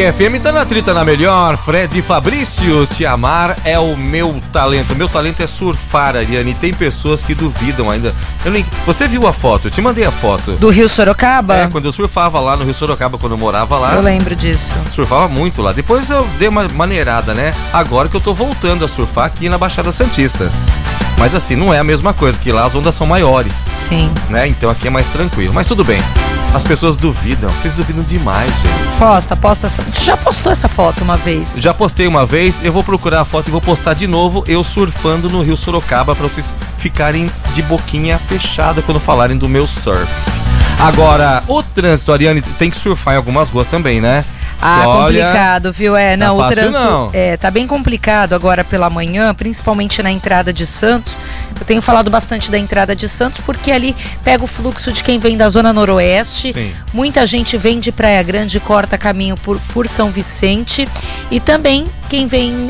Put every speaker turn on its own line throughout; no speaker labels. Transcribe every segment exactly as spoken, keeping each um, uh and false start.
F M tá na trita na melhor. Fred e Fabrício, te amar é o meu talento. Meu talento é surfar, Ariane. E tem pessoas que duvidam ainda. Eu nem... Você viu a foto? Eu te mandei a foto.
Do Rio Sorocaba?
É, quando eu surfava lá no Rio Sorocaba, quando eu morava lá.
Eu lembro disso.
Surfava muito lá. Depois eu dei uma maneirada, né? Agora que eu tô voltando a surfar aqui na Baixada Santista. Mas assim, não é a mesma coisa, que lá as ondas são maiores.
Sim.
Né? Então aqui é mais tranquilo. Mas tudo bem. As pessoas duvidam. Vocês duvidam demais, gente.
Posta, posta essa... Tu já postou essa foto uma vez?
Já postei uma vez. Eu vou procurar a foto e vou postar de novo eu surfando no Rio Sorocaba pra vocês ficarem de boquinha fechada quando falarem do meu surf. Agora, o trânsito, Ariane, tem que surfar em algumas ruas também, né?
Ah,
Olha,
complicado, viu? É, não,
tá
o
fácil
trânsito
não.
É, tá bem complicado agora pela manhã, principalmente na entrada de Santos. Eu tenho falado bastante da entrada de Santos porque ali pega o fluxo de quem vem da zona noroeste.
Sim.
Muita gente vem de Praia Grande e corta caminho por, por São Vicente. E também quem vem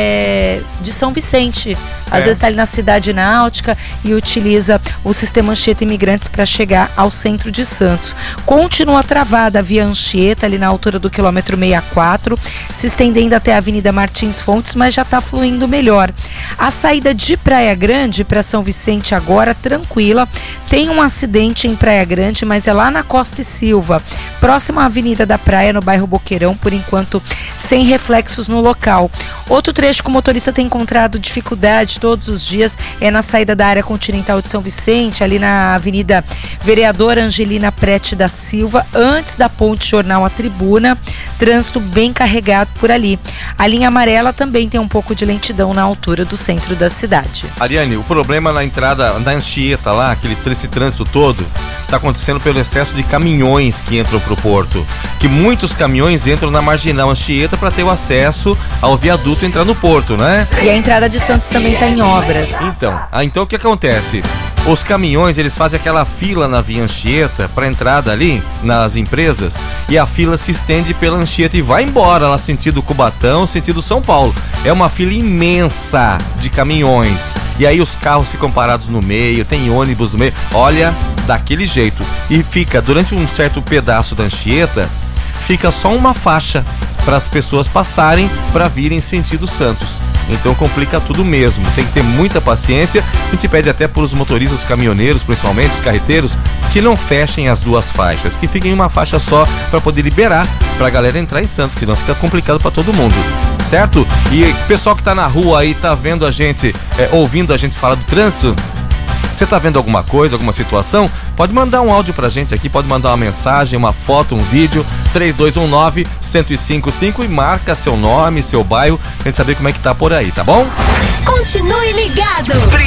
é, de São Vicente. Às
É.
vezes está ali na cidade náutica e utiliza o sistema Anchieta Imigrantes para chegar ao centro de Santos. Continua travada a via Anchieta ali na altura do quilômetro sessenta e quatro, se estendendo até a Avenida Martins Fontes, mas já está fluindo melhor. A saída de Praia Grande para São Vicente agora tranquila. Tem um acidente em Praia Grande, mas é lá na Costa e Silva, próximo à Avenida da Praia, no bairro Boqueirão, por enquanto sem reflexos no local. Outro trecho que o motorista tem encontrado dificuldade todos os dias é na saída da área continental de São Vicente, ali na Avenida Vereadora Angelina Prete da Silva, antes da Ponte Jornal à Tribuna. Trânsito bem carregado por ali. A linha amarela também tem um pouco de lentidão na altura do centro da cidade.
Ariane, o problema na entrada da Anchieta lá, aquele, esse trânsito todo, tá acontecendo pelo excesso de caminhões que entram pro porto. Que muitos caminhões entram na marginal Anchieta para ter o acesso ao viaduto e entrar no porto, né?
E a entrada de Santos também tá em obras.
Então, ah, então o que acontece? Os caminhões, eles fazem aquela fila na via Anchieta para entrada ali nas empresas e a fila se estende pela Anchieta e vai embora lá sentido Cubatão, sentido São Paulo. É uma fila imensa de caminhões. E aí os carros ficam parados no meio, tem ônibus no meio. Olha, daquele jeito. E fica, durante um certo pedaço da Anchieta, fica só uma faixa para as pessoas passarem para virem sentido Santos. Então complica tudo mesmo, tem que ter muita paciência. A gente pede até para os motoristas, os caminhoneiros, principalmente os carreteiros, que não fechem as duas faixas, que fiquem em uma faixa só para poder liberar para a galera entrar em Santos, que senão fica complicado para todo mundo, certo? E o pessoal que tá na rua aí, tá vendo a gente, é, ouvindo a gente falar do trânsito, você tá vendo alguma coisa, alguma situação? Pode mandar um áudio pra gente aqui, pode mandar uma mensagem, uma foto, um vídeo, três dois um nove, um zero cinco cinco e marca seu nome, seu bairro, pra gente saber como é que tá por aí, tá bom?
Continue ligado.